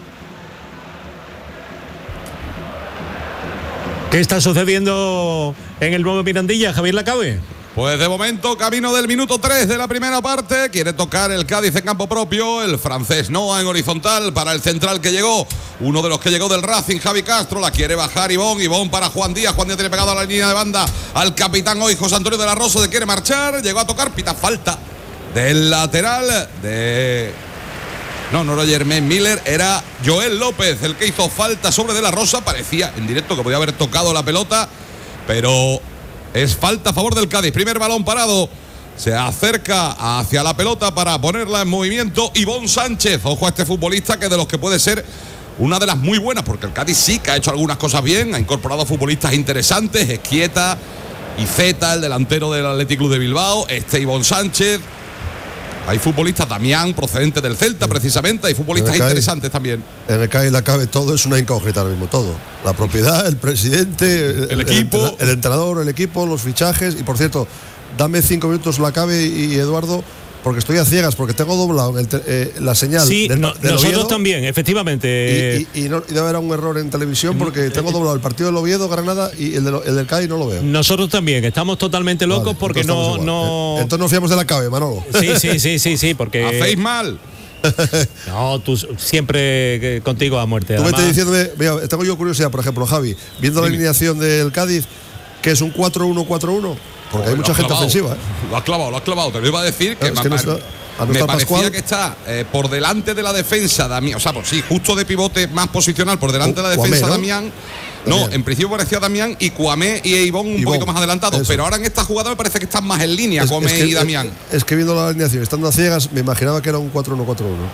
¿Qué está sucediendo en el nuevo Mirandilla, Javier Lacabe? Pues de momento, camino del minuto 3 de la primera parte. Quiere tocar el Cádiz en campo propio. El francés Noah en horizontal para el central que llegó. Uno de los que llegó del Racing, Javi Castro. La quiere bajar Ivón para Juan Díaz. Juan Díaz tiene pegado a la línea de banda al capitán hoy, José Antonio de la Rosa, de quiere marchar. Llegó a tocar, pita falta del lateral de... No era Germán Miller, era Joel López el que hizo falta sobre De la Rosa. Parecía en directo que podía haber tocado la pelota, pero es falta a favor del Cádiz. Primer balón parado, se acerca hacia la pelota para ponerla en movimiento Ivón Sánchez. Ojo a este futbolista, que es de los que puede ser una de las muy buenas, porque el Cádiz sí que ha hecho algunas cosas bien, ha incorporado futbolistas interesantes, Esquieta y Zeta, el delantero del Athletic Club de Bilbao, Ivón Sánchez. Hay futbolistas, Damián, procedente del Celta, precisamente. Hay futbolistas interesantes también. En el Cádiz la cabe todo, es una incógnita ahora mismo, todo. La propiedad, el presidente, el equipo, el entrenador, el equipo, los fichajes. Y por cierto, dame 5 minutos la cabe y Eduardo, porque estoy a ciegas, porque tengo doblado la señal. Sí, del nosotros Oviedo, también, efectivamente. Y debe haber un error en televisión, porque tengo doblado el partido del Oviedo, Granada, y el del Cádiz no lo veo. Nosotros también, estamos totalmente locos, vale, porque no... Entonces nos fiamos de la cabe, Manolo. Sí, porque... Hacéis mal. No, tú siempre contigo a muerte. Tú vete diciéndome, mira, tengo yo curiosidad, por ejemplo, Javi, viendo la alineación del Cádiz, que es un 4-1-4-1. Porque hay mucha gente ofensiva. Lo has clavado. Te lo iba a decir que me parecía que está por delante de la defensa Damián. O sea, pues sí, justo de pivote más posicional por delante de la defensa, ¿no? Damián. No, en principio parecía Damián y Cuamé y Ivón un poquito más adelantados. Pero ahora en esta jugada me parece que están más en línea Cuamé y Damián. Es que viendo la alineación, estando a ciegas, me imaginaba que era un 4-1-4-1.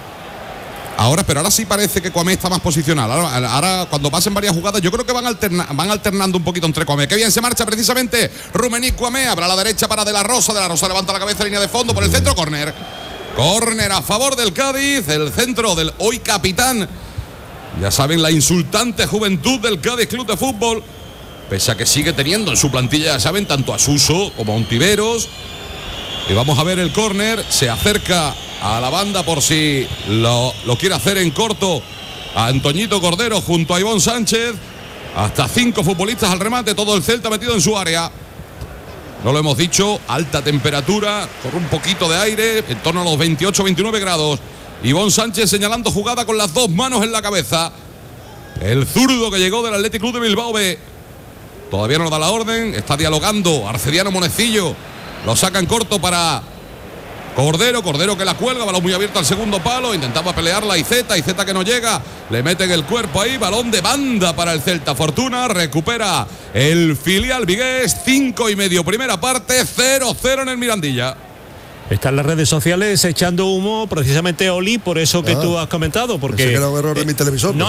Pero ahora sí parece que Cuamé está más posicional. Ahora cuando pasen varias jugadas, yo creo que van alternando un poquito entre Cuamé. Qué bien se marcha precisamente Rumení Cuamé. Habrá a la derecha para De la Rosa. De la Rosa levanta la cabeza, línea de fondo por el centro. Córner a favor del Cádiz. El centro del hoy capitán. Ya saben, la insultante juventud del Cádiz Club de Fútbol. Pese a que sigue teniendo en su plantilla, ya saben, tanto a Suso como a Ontiveros. Y vamos a ver el córner. Se acerca a la banda por si lo quiere hacer en corto a Antoñito Cordero junto a Ivón Sánchez. Hasta 5 futbolistas al remate. Todo el Celta metido en su área. No lo hemos dicho. Alta temperatura. Corre un poquito de aire. En torno a los 28-29 grados. Ivón Sánchez señalando jugada con las 2 manos en la cabeza. El zurdo que llegó del Athletic Club de Bilbao B. Todavía no da la orden. Está dialogando Arcediano Monecillo. Lo saca en corto para Cordero. Cordero que la cuelga. Balón muy abierto al segundo palo. Intentaba pelearla Iceta. Iceta que no llega. Le meten el cuerpo ahí. Balón de banda para el Celta. Fortuna recupera el filial vigués. 5:30 primera parte. 0-0 en el Mirandilla. Está en las redes sociales echando humo precisamente Oli, por eso que tú has comentado, porque pensé que era un error de mi televisor. No.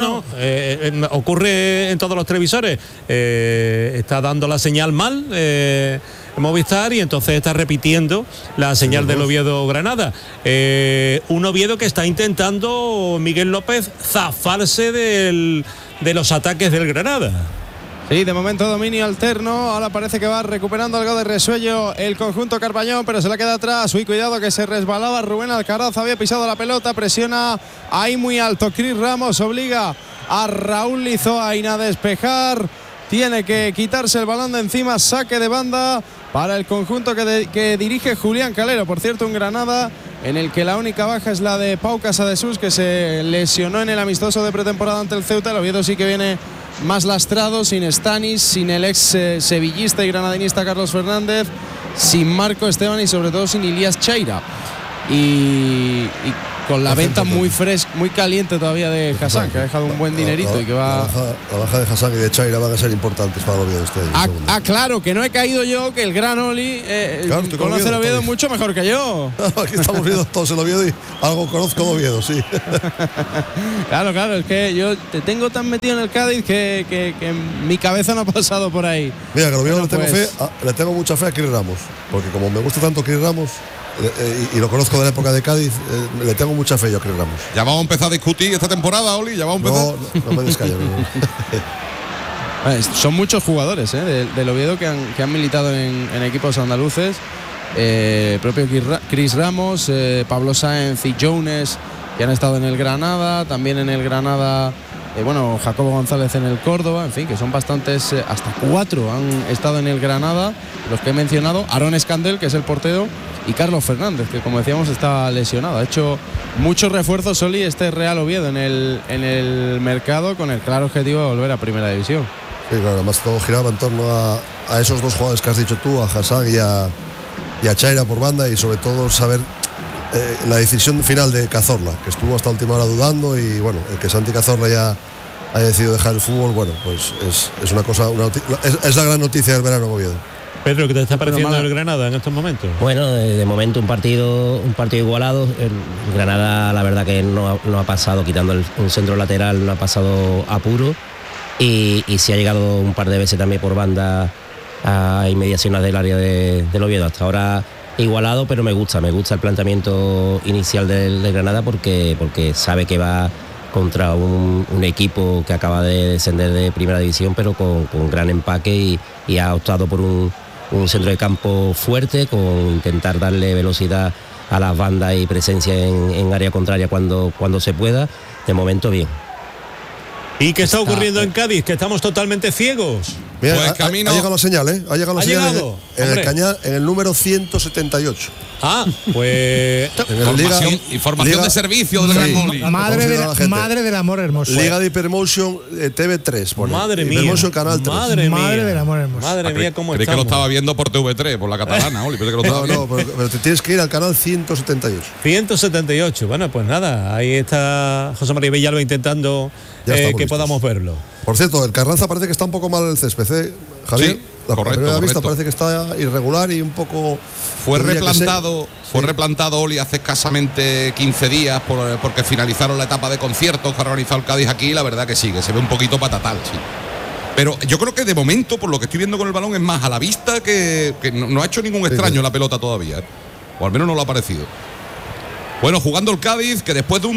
Ocurre en todos los televisores. Está dando la señal mal Movistar y entonces está repitiendo la señal del Oviedo Granada. Un Oviedo que está intentando, Miguel López, zafarse de los ataques del Granada. Sí, de momento dominio alterno. Ahora parece que va recuperando algo de resuello el conjunto Carbañón, pero se la queda atrás. Uy, cuidado que se resbalaba Rubén Alcaraz. Había pisado la pelota, presiona ahí muy alto. Cris Ramos obliga a Raúl Lizoain a despejar. Tiene que quitarse el balón de encima. Saque de banda para el conjunto que dirige Julián Calero. Por cierto, un Granada en el que la única baja es la de Pau Casadesús, que se lesionó en el amistoso de pretemporada ante el Ceuta. El Oviedo sí que viene más lastrado, sin Stanis, sin el ex sevillista y granadinista Carlos Fernández, sin Marco Esteban y sobre todo sin Ilías Cheira. Y con la venta muy caliente todavía de Hassan, que ha dejado un buen dinerito y que va. La baja de Hassan y de Cheira van a ser importantes para el Oviedo este año. Claro, que no he caído yo, que el gran Oli conoce el Oviedo mucho mejor que yo. Aquí estamos viendo todos el Oviedo y algo conozco de Oviedo, sí. Claro, es que yo te tengo tan metido en el Cádiz que mi cabeza no ha pasado por ahí. Mira, que el Oviedo le tengo mucha fe a Cris Ramos, porque como me gusta tanto Cris Ramos, y lo conozco de la época de Cádiz, le tengo mucha fe yo a Cris Ramos. Ya vamos a empezar a discutir esta temporada, Oli. Ya vamos a empezar. No me descalles. Son muchos jugadores del Oviedo que han militado en equipos andaluces. Propio Cris Ramos, Pablo Sáenz y Jones, que han estado en el Granada. También en el Granada, Jacobo González en el Córdoba. En fin, que son bastantes, hasta 4 han estado en el Granada, los que he mencionado. Aarón Escandel, que es el portero, y Carlos Fernández, que como decíamos está lesionado. Ha hecho muchos refuerzos Soli este Real Oviedo en el mercado, con el claro objetivo de volver a Primera División. Sí, claro, además todo giraba en torno a esos 2 jugadores que has dicho tú, a Hassan y a Cheira por banda, y sobre todo saber la decisión final de Cazorla, que estuvo hasta última hora dudando, y bueno, el que Santi Cazorla ya haya decidido dejar el fútbol, bueno, pues es una cosa, es la gran noticia del verano Oviedo. Pedro, ¿qué te está pareciendo el Granada en estos momentos? Bueno, de momento un partido igualado. El Granada, la verdad que no ha pasado, quitando un centro lateral, no ha pasado apuro, y sí ha llegado un par de veces también por banda a inmediaciones del área del Oviedo. Hasta ahora igualado, pero me gusta el planteamiento inicial del Granada, porque sabe que va contra un equipo que acaba de descender de Primera División, pero con gran empaque, y ha optado por un centro de campo fuerte, con intentar darle velocidad a las bandas y presencia en área contraria cuando se pueda. De momento bien. ¿Y qué está ocurriendo en Cádiz? Que estamos totalmente ciegos. Mira, pues ha llegado la señal, Ha llegado la señal en el Cañar, en el número 178. Ah, pues información de servicio del Gran Oli. Madre del amor hermoso. Liga de Hypermotion TV3. Madre mía. Hypermotion Canal 3. Madre del amor hermoso. Madre mía, cómo estamos. Que lo estaba viendo por TV3, por la catalana, Oli. Pero te tienes que ir al canal 178. 178. Bueno, pues nada, ahí está José María Villalba intentando que podamos verlo. Por cierto, el Carranza parece que está un poco mal el césped, Javier. Sí, correcto. Primera vista parece que está irregular y un poco. Fue replantado Oli hace escasamente 15 días porque finalizaron la etapa de conciertos que ha organizado el Cádiz aquí, y la verdad que sigue, se ve un poquito patatal, sí. Pero yo creo que de momento, por lo que estoy viendo con el balón, es más a la vista que no ha hecho ningún extraño la pelota todavía, o al menos no lo ha parecido. Bueno, jugando el Cádiz, que después de un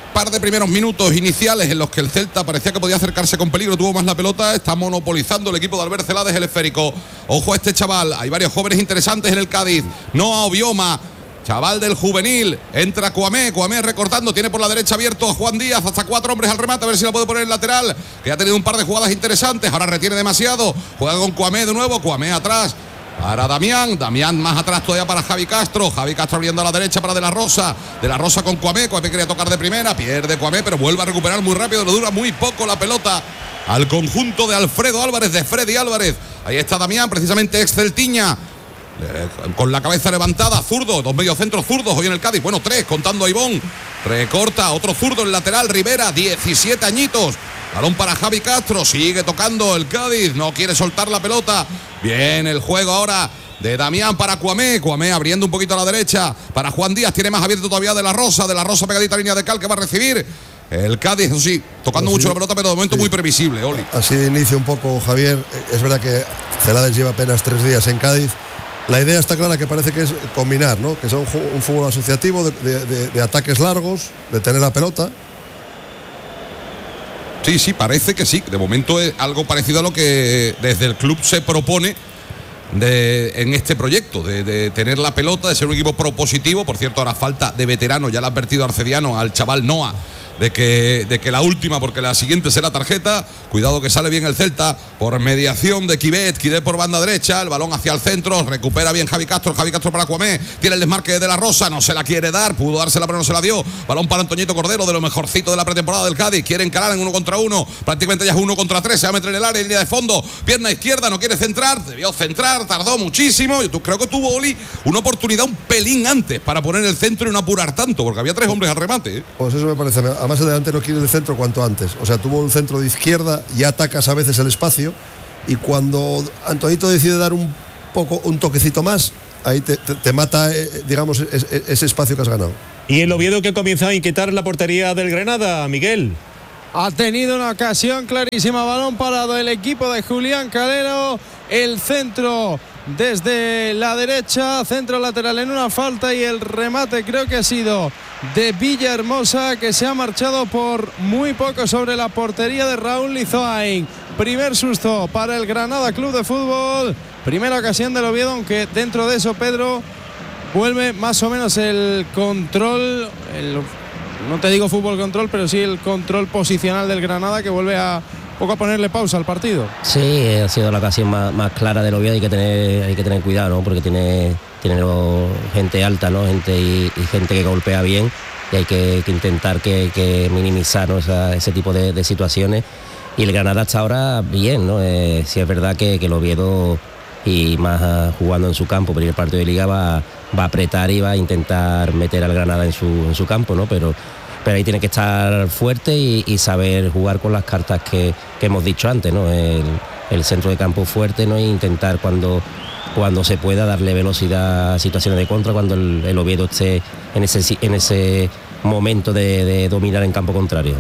par de primeros minutos iniciales en los que el Celta parecía que podía acercarse con peligro, tuvo más la pelota, está monopolizando el equipo de Albert Celades el esférico. Ojo a este chaval, hay varios jóvenes interesantes en el Cádiz. Noah Obioma, chaval del juvenil, entra Cuamé recortando, tiene por la derecha abierto a Juan Díaz, hasta 4 hombres al remate, a ver si la puede poner en lateral, que ha tenido un par de jugadas interesantes, ahora retiene demasiado, juega con Cuamé de nuevo, Cuamé atrás para Damián más atrás todavía para Javi Castro abriendo a la derecha para De la Rosa con Cuamé quería tocar de primera, pierde Cuamé, pero vuelve a recuperar muy rápido, le dura muy poco la pelota al conjunto de Alfredo Álvarez, de Freddy Álvarez. Ahí está Damián, precisamente ex Celtiña, con la cabeza levantada, zurdo, 2 mediocentros zurdos hoy en el Cádiz, bueno, 3 contando a Ivón, recorta, otro zurdo en lateral, Rivera, 17 añitos, balón para Javi Castro, sigue tocando el Cádiz, no quiere soltar la pelota, bien el juego ahora de Damián para Cuamé abriendo un poquito a la derecha para Juan Díaz, tiene más abierto todavía De la Rosa pegadita a línea de cal que va a recibir el Cádiz, eso sí, tocando mucho la pelota, pero de momento muy previsible, Oli. Así de inicio un poco, Javier, es verdad que Celades lleva apenas 3 días en Cádiz. La idea está clara, que parece que es combinar, ¿no? Que es un fútbol asociativo de ataques largos, de tener la pelota. Sí, parece que sí. De momento es algo parecido a lo que desde el club se propone en este proyecto, de tener la pelota, de ser un equipo propositivo. Por cierto, ahora falta de veterano, ya le ha advertido Arcediano al chaval Noah de que la última, porque la siguiente será tarjeta. Cuidado que sale bien el Celta por mediación de Quidet por banda derecha, el balón hacia el centro, recupera bien Javi Castro para Cuamé, tiene el desmarque de La Rosa, no se la quiere dar, pudo dársela pero no se la dio, balón para Antoñito Cordero, de lo mejorcito de la pretemporada del Cádiz, quiere encarar en 1 contra 1, prácticamente ya es 1 contra 3, se va a meter en el área, línea de fondo, pierna izquierda, no quiere centrar, debió centrar, tardó muchísimo, yo creo que tuvo Oli una oportunidad un pelín antes para poner el centro y no apurar tanto, porque había 3 hombres al remate, ¿eh? Pues eso me parece, además el delantero quiere el centro cuanto antes, o sea, tuvo un centro de izquierda y atacas a veces el espacio, y cuando Antonito decide dar un toquecito más, ahí te mata, digamos, ese espacio que has ganado. Y el Oviedo, que comienza a inquietar la portería del Granada, Miguel. Ha tenido una ocasión clarísima, balón parado el equipo de Julián Calero, el centro desde la derecha, centro lateral en una falta, y el remate creo que ha sido de Villahermosa, que se ha marchado por muy poco sobre la portería de Raúl Lizoain. Primer susto para el Granada Club de Fútbol, primera ocasión del Oviedo, aunque dentro de eso, Pedro, vuelve más o menos el control, no te digo fútbol control, pero sí el control posicional del Granada, que vuelve a poco a ponerle pausa al partido. Sí, ha sido la ocasión más clara del Oviedo, hay que tener cuidado, ¿no? Porque tiene gente alta, ¿no? Gente que golpea bien, y hay que intentar que minimizar, ¿no? ese tipo de situaciones. Y el Granada hasta ahora bien, ¿no? Sí es verdad que el Oviedo, y más jugando en su campo, primer partido de Liga, va a apretar y va a intentar meter al Granada en su campo, ¿no? Pero ahí tiene que estar fuerte y saber jugar con las cartas que hemos dicho antes, ¿no? El centro de campo fuerte, ¿no? E intentar cuando se pueda darle velocidad a situaciones de contra, cuando el Oviedo esté en ese momento de dominar en campo contrario.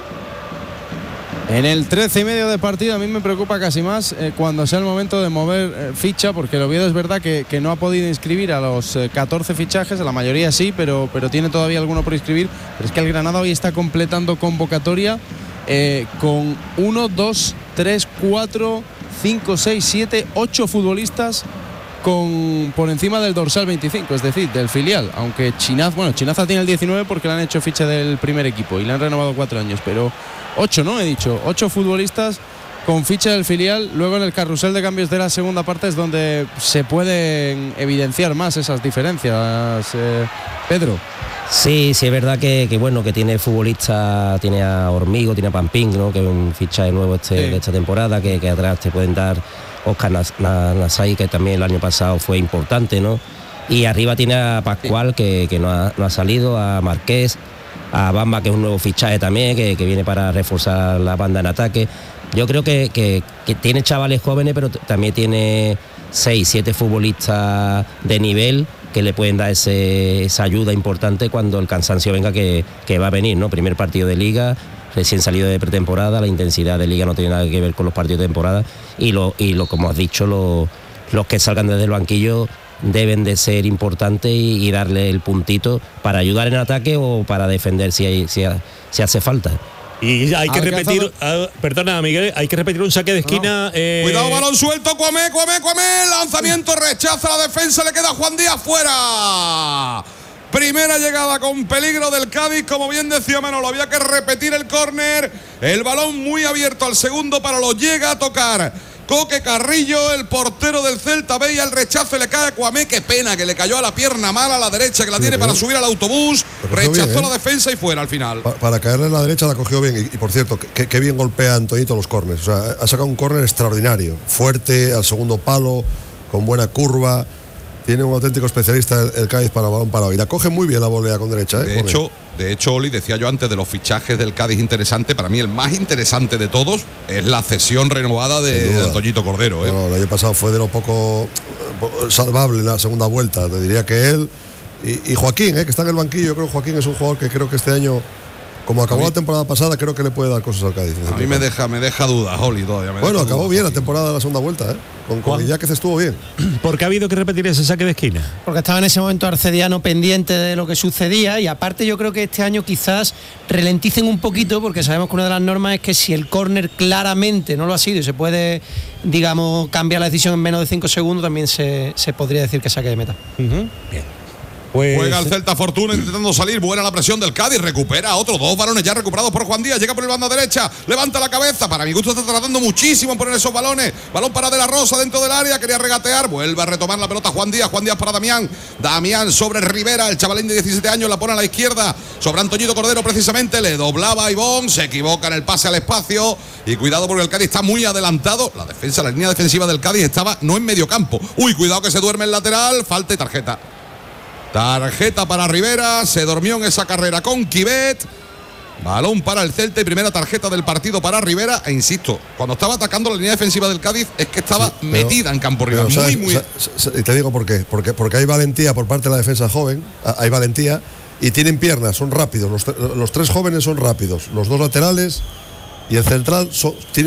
En el 13,5 de partido a mí me preocupa casi más cuando sea el momento de mover ficha, porque el Oviedo es verdad que no ha podido inscribir a los 14 fichajes, a la mayoría sí, pero tiene todavía alguno por inscribir. Pero es que el Granada hoy está completando convocatoria con 1, 2, 3, 4, 5, 6, 7, 8 futbolistas por encima del dorsal 25, es decir, del filial, aunque Chinaza tiene el 19 porque le han hecho ficha del primer equipo y le han renovado 4 años, pero 8, ¿no? He dicho, 8 futbolistas con ficha del filial. Luego en el carrusel de cambios de la segunda parte es donde se pueden evidenciar más esas diferencias, Pedro. Sí, es verdad que tiene futbolistas, tiene a Hormigo, tiene a Pampín, ¿no? Que es un fichaje nuevo de esta temporada, que atrás te pueden dar Oscar Nasai, que también el año pasado fue importante, ¿no? Y arriba tiene a Pascual, que no ha salido, a Marqués, a Bamba, que es un nuevo fichaje también, que viene para reforzar la banda en ataque. Yo creo que tiene chavales jóvenes, pero también tiene 6, 7 futbolistas de nivel que le pueden dar esa ayuda importante cuando el cansancio venga, que va a venir, ¿no? Primer partido de Liga, recién salido de pretemporada, la intensidad de Liga no tiene nada que ver con los partidos de temporada, y como has dicho, los que salgan desde el banquillo deben de ser importantes y darle el puntito para ayudar en ataque o para defender si hace falta. Y hay que repetir, perdona Miguel, hay que repetir un saque de esquina. Cuidado, balón suelto, Cuamé, lanzamiento, rechaza la defensa, le queda Juan Díaz fuera. Primera llegada con peligro del Cádiz, como bien decía Manolo, había que repetir el córner, el balón muy abierto al segundo palo, lo llega a tocar Coque Carrillo, el portero del Celta, veía el rechazo, le cae a Cuamé, qué pena que le cayó a la pierna mala, a la derecha, que la tiene para subir al autobús, rechazó bien, la defensa y fuera al final. Para caerle en la derecha la cogió bien, y por cierto, qué bien golpea Antoñito los córners, o sea, ha sacado un córner extraordinario, fuerte, al segundo palo, con buena curva. Tiene un auténtico especialista el Cádiz para balón parado. Y la coge muy bien la volea con derecha. De hecho, Oli, decía yo antes de los fichajes del Cádiz interesante. Para mí el más interesante de todos es la cesión renovada de Antoñito Cordero. No, el año pasado fue de lo poco salvable en la segunda vuelta. Te diría que él y Joaquín, que está en el banquillo. Yo creo que Joaquín es un jugador que creo que este año, como acabó la temporada pasada, creo que le puede dar cosas al Cádiz. A mí me deja dudas, Oli, todavía. Bueno, acabó bien la temporada de la segunda vuelta, con Iñáquez estuvo bien. ¿Por qué ha habido que repetir ese saque de esquina? Porque estaba en ese momento Arcediano pendiente de lo que sucedía, y aparte yo creo que este año quizás ralenticen un poquito, porque sabemos que una de las normas es que si el córner claramente no lo ha sido y se puede, digamos, cambiar la decisión en menos de 5 segundos, también se podría decir que saque de meta. Bien. Juega el Celta Fortuna intentando salir, buena la presión del Cádiz, recupera otros 2 balones ya recuperados por Juan Díaz, llega por el banda derecha, levanta la cabeza, para mi gusto está tratando muchísimo en poner esos balones, balón para De la Rosa dentro del área, quería regatear, vuelve a retomar la pelota Juan Díaz para Damián sobre Rivera, el chavalín de 17 años la pone a la izquierda, sobre Antoñito Cordero precisamente, le doblaba a Ivón, se equivoca en el pase al espacio, y cuidado porque el Cádiz está muy adelantado, la línea defensiva del Cádiz estaba no en medio campo, cuidado que se duerme el lateral, falta y tarjeta. Tarjeta para Rivera, se durmió en esa carrera con Quivet. Balón para el Celta y primera tarjeta del partido para Rivera. E insisto, cuando estaba atacando la línea defensiva del Cádiz es que estaba metida en campo rival. Y te digo por qué. Porque hay valentía por parte de la defensa joven, hay valentía y tienen piernas, son rápidos. Los 3 jóvenes son rápidos. Los 2 laterales y el central tiene